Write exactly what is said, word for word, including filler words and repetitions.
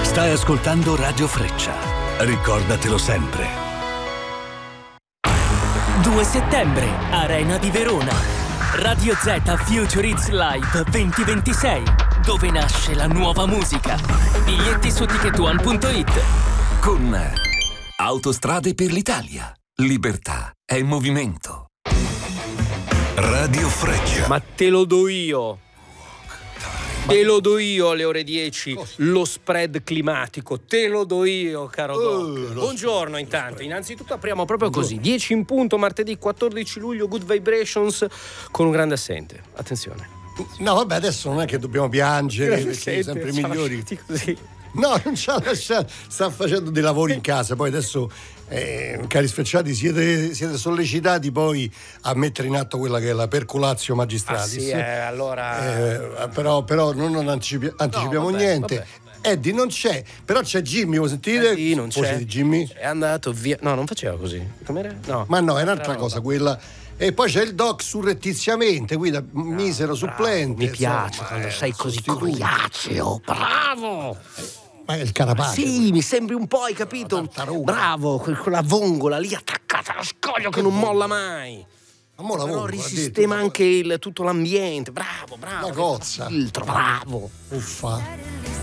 Stai ascoltando Radio Freccia. Ricordatelo sempre. due settembre, Arena di Verona. Radio Z Future Hits Live duemilaventisei, dove nasce la nuova musica. Biglietti su ticket one punto it. Con Autostrade per l'Italia. Libertà è movimento. Radio Freccia. Ma te lo do io. Te lo do io alle ore dieci. Lo spread climatico. Te lo do io, caro Doc. Buongiorno intanto. Innanzitutto apriamo proprio così. dieci in punto, martedì quattordici luglio, Good Vibrations, con un grande assente. Attenzione. No, vabbè, adesso non è che dobbiamo piangere, perché Sente, siamo sempre ci ha migliori. lasciati così. No, non ci ha lasciato, sta facendo dei lavori in casa, poi adesso, eh, cari sfrecciati, siete, siete sollecitati poi a mettere in atto quella che è la perculatio magistralis. Ah, sì, eh, allora... Eh, però, però noi non anticipi- anticipiamo No, vabbè, niente. vabbè. Eddie non c'è, però c'è Jimmy, vuoi sentire? Eddie non Voce c'è. di Jimmy? È andato via. No, non faceva così. Com'era? No. Ma no, è un'altra Bravo. cosa quella. E poi c'è il doc surrettiziamente, guida misero supplente. Mi piace insomma, quando eh, sei così sostituto. coriaceo. Bravo! Ma è il carapace. Sì, mi sembri un po', hai capito? La tartaruga. Bravo, quel- quella vongola lì attaccata allo scoglio che non molla mai. Ma mo la Però vongola, risistema ha detto. anche il- tutto l'ambiente. Bravo, bravo. La cozza. Filtro, bravo. Uffa.